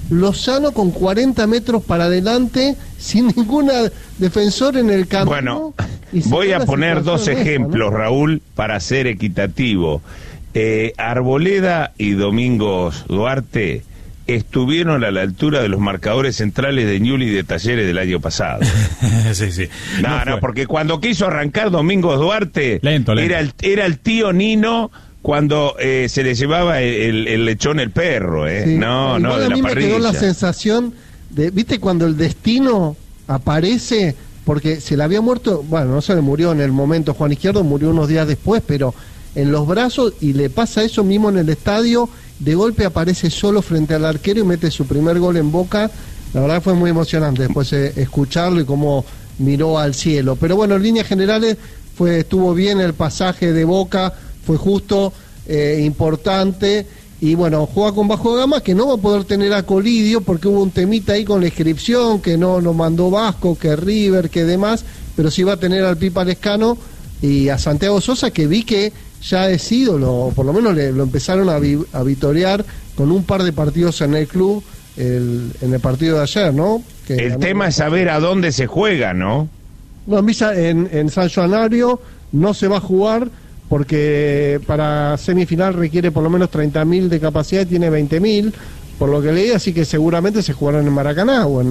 Lozano con 40 metros para adelante, sin ningún defensor en el campo. Bueno, voy a poner dos ejemplos, ¿no? Raúl, para ser equitativo. Arboleda y Domingos Duarte estuvieron a la altura de los marcadores centrales de Ñul y de Talleres del año pasado. Sí. No, porque cuando quiso arrancar Domingos Duarte, lento. Era el tío Nino cuando se le llevaba el lechón el perro, Sí. No, igual de a la mí parrilla. me quedó la sensación de, ¿viste cuando el destino aparece? Porque se le había muerto, bueno, no se le murió en el momento Juan Izquierdo, murió unos días después, pero en los brazos, y le pasa eso mismo en el estadio, de golpe aparece solo frente al arquero y mete su primer gol en Boca. La verdad fue muy emocionante después escucharlo y cómo miró al cielo. Pero bueno, en líneas generales estuvo bien el pasaje de Boca, fue justo, importante, y bueno, juega con Bajo Gama, que no va a poder tener a Colidio porque hubo un temita ahí con la inscripción, que no lo mandó Vasco, que River, que demás, pero sí va a tener al Pipa Lescano y a Santiago Sosa, que vi que ya es ídolo, o por lo menos lo empezaron a vitorear con un par de partidos en el club, en el partido de ayer, ¿no? Que el tema es saber a dónde se juega, ¿no? No, en San Joanario no se va a jugar porque para semifinal requiere por lo menos 30.000 de capacidad y tiene 20.000, por lo que leí, así que seguramente se jugarán en Maracaná o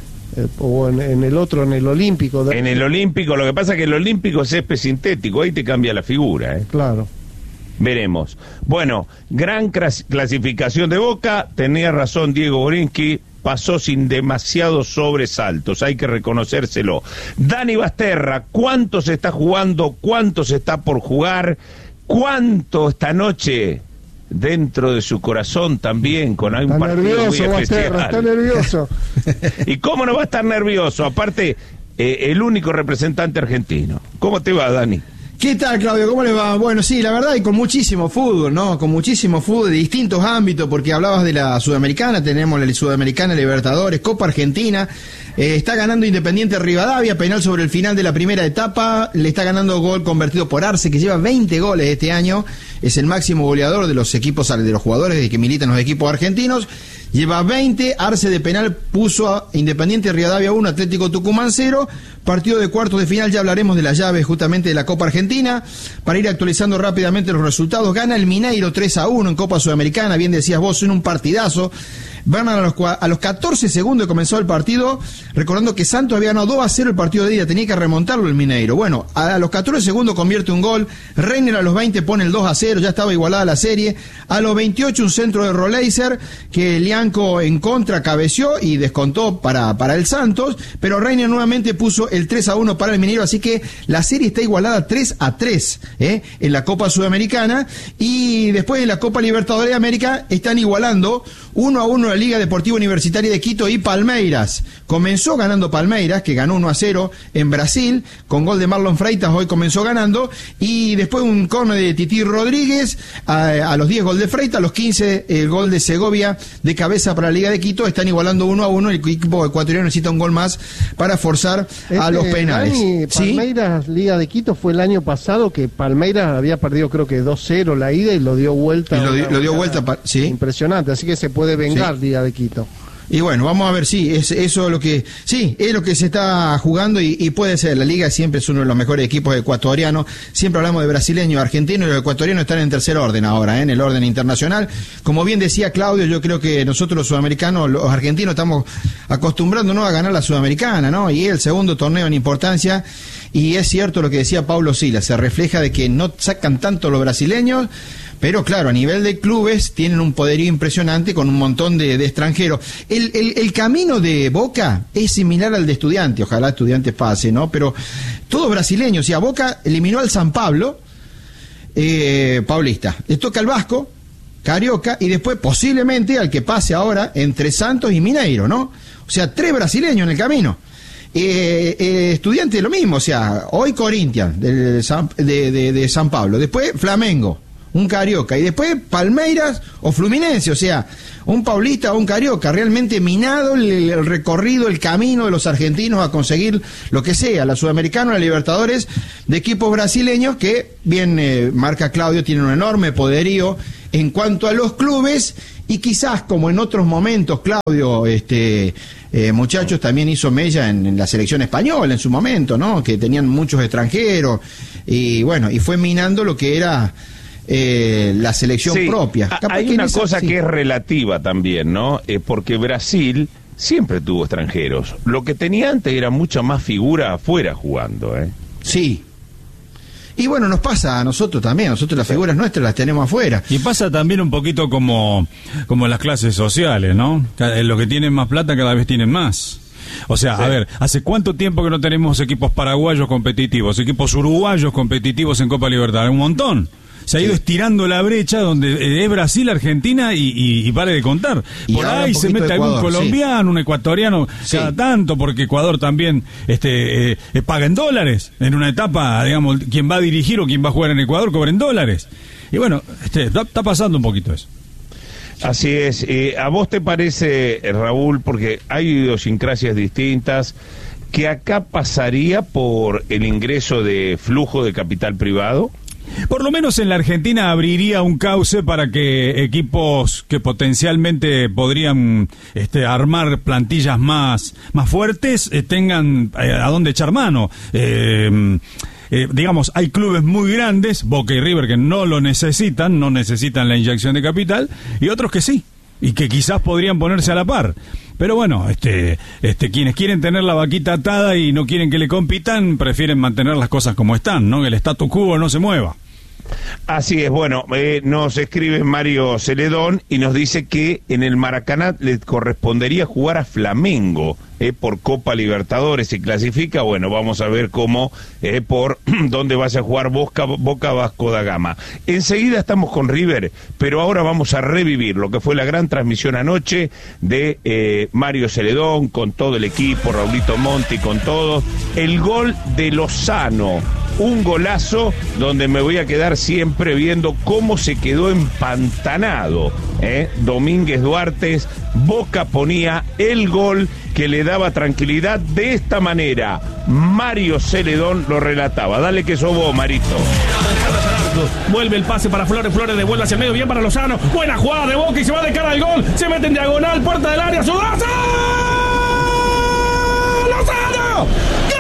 en el otro, en el Olímpico. En el Olímpico, lo que pasa es que el Olímpico es césped sintético, ahí te cambia la figura, ¿eh? Claro. Veremos. Bueno, gran clasificación de Boca, tenía razón Diego Borinsky, pasó sin demasiados sobresaltos, hay que reconocérselo. Dani Basterra, ¿cuánto se está jugando? ¿Cuánto se está por jugar? ¿Cuánto esta noche dentro de su corazón también con algún partido muy especial? Está nervioso. ¿Y cómo no va a estar nervioso? Aparte, el único representante argentino. ¿Cómo te va, Dani? ¿Qué tal, Claudio? ¿Cómo le va? Bueno, sí, la verdad, y con muchísimo fútbol, ¿no? Con muchísimo fútbol de distintos ámbitos, porque hablabas de la Sudamericana, tenemos la Sudamericana, Libertadores, Copa Argentina, está ganando Independiente Rivadavia, penal sobre el final de la primera etapa, le está ganando gol convertido por Arce, que lleva 20 goles este año, es el máximo goleador de los equipos, de los jugadores que militan los equipos argentinos. Lleva 20, Arce de penal puso a Independiente Rivadavia 1, Atlético Tucumán 0, partido de cuartos de final, ya hablaremos de las llaves justamente de la Copa Argentina, para ir actualizando rápidamente los resultados. Gana el Mineiro 3-1 en Copa Sudamericana, bien decías vos, en un partidazo. Van a los 14 segundos que comenzó el partido, recordando que Santos había ganado 2-0 el partido de ida, tenía que remontarlo el Mineiro. Bueno, a los 14 segundos convierte un gol, Reiner a los 20 pone el 2-0, ya estaba igualada la serie. A los 28 un centro de Roleiser, que Lianco en contra cabeció y descontó para el Santos, pero Reiner nuevamente puso el 3-1 para el Mineiro, así que la serie está igualada 3-3 en la Copa Sudamericana, y después en la Copa Libertadores de América están igualando 1-1 la Liga Deportiva Universitaria de Quito y Palmeiras. Comenzó ganando Palmeiras, que ganó 1-0 en Brasil, con gol de Marlon Freitas, hoy comenzó ganando, y después un córner de Tití Rodríguez, a los 10 gol de Freitas, a los 15 el gol de Segovia de cabeza para la Liga de Quito, están igualando 1-1, el equipo ecuatoriano necesita un gol más para forzar a los penales. Dani, Palmeiras, Liga de Quito, fue el año pasado que Palmeiras había perdido creo que 2-0 la ida y lo dio vuelta. Lo dio vuelta, sí. Impresionante, así que se puede vengar, sí. Liga de Quito. Y bueno, vamos a ver, sí, es lo que se está jugando y puede ser. La Liga siempre es uno de los mejores equipos ecuatorianos. Siempre hablamos de brasileños, argentinos, y los ecuatorianos están en tercer orden ahora, en el orden internacional. Como bien decía Claudio, yo creo que nosotros los sudamericanos, los argentinos, estamos acostumbrándonos a ganar la Sudamericana, ¿no? Y es el segundo torneo en importancia. Y es cierto lo que decía Paulo Silas, se refleja de que no sacan tanto los brasileños, pero claro, a nivel de clubes tienen un poderío impresionante con un montón de extranjeros. El camino de Boca es similar al de Estudiantes, ojalá Estudiantes pase, ¿no? Pero todos brasileños, o sea, Boca eliminó al San Pablo, Paulista, le toca al Vasco, Carioca, y después posiblemente al que pase ahora entre Santos y Mineiro, ¿no? O sea, 3 brasileños en el camino. Estudiantes lo mismo, o sea, hoy Corinthians de San Pablo, después Flamengo, un Carioca, y después Palmeiras o Fluminense, o sea, un Paulista o un Carioca, realmente minado el recorrido, el camino de los argentinos a conseguir lo que sea, la Sudamericana, la Libertadores, de equipos brasileños que, bien marca Claudio, tienen un enorme poderío en cuanto a los clubes, y quizás como en otros momentos, Claudio, muchachos, también hizo mella en la selección española en su momento, ¿no? Que tenían muchos extranjeros, y bueno, y fue minando lo que era la selección propia. Hay una cosa que es relativa también, ¿no? Porque Brasil siempre tuvo extranjeros. Lo que tenía antes era mucha más figura afuera jugando, ¿eh? Sí. Y bueno, nos pasa a nosotros también, nosotros las figuras nuestras las tenemos afuera. Y pasa también un poquito como las clases sociales, ¿no? Los que tienen más plata cada vez tienen más. O sea, a ver, ¿hace cuánto tiempo que no tenemos equipos paraguayos competitivos, equipos uruguayos competitivos en Copa Libertadores? Un montón. Se ha ido estirando la brecha donde es Brasil, Argentina y pare de contar. Y por ahí se mete algún colombiano, un ecuatoriano, cada tanto, porque Ecuador también paga en dólares. En una etapa, digamos, quien va a dirigir o quien va a jugar en Ecuador cobra en dólares. Y bueno, está pasando un poquito eso. Así es. ¿A vos te parece, Raúl, porque hay idiosincrasias distintas, que acá pasaría por el ingreso de flujo de capital privado? Por lo menos en la Argentina abriría un cauce para que equipos que potencialmente podrían armar plantillas más fuertes tengan a dónde echar mano. Digamos, hay clubes muy grandes, Boca y River, que no lo necesitan, no necesitan la inyección de capital, y otros que sí, y que quizás podrían ponerse a la par. Pero bueno, quienes quieren tener la vaquita atada y no quieren que le compitan, prefieren mantener las cosas como están, ¿no? Que el status quo no se mueva. Así es, bueno, nos escribe Mario Celedón y nos dice que en el Maracaná le correspondería jugar a Flamengo por Copa Libertadores. Si clasifica, bueno, vamos a ver cómo, por dónde vaya a jugar Boca Vasco da Gama. Enseguida estamos con River, pero ahora vamos a revivir lo que fue la gran transmisión anoche de Mario Celedón, con todo el equipo, Raulito Monti, con todos. El gol de Lozano. Un golazo donde me voy a quedar siempre viendo cómo se quedó empantanado Domínguez Duarte. Boca ponía el gol que le daba tranquilidad. De esta manera Mario Celedón lo relataba. Dale que sos vos, Marito. Vuelve el pase para Flores, devuelve hacia el medio, bien para Lozano. Buena jugada de Boca y se va de cara al gol. Se mete en diagonal, puerta del área, ¡Sudazo! ¡Lozano!